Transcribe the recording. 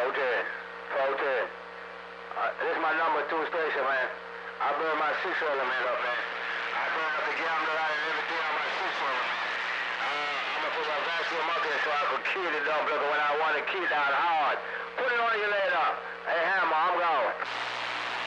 Okay. Okay. This is my number 2 station, man. I burn my 6 element up, man. I burn up the gambler out and everything on my 6 element. I'm gonna put my vascular monkey so I could kill it up, look, when I want to kill down hard.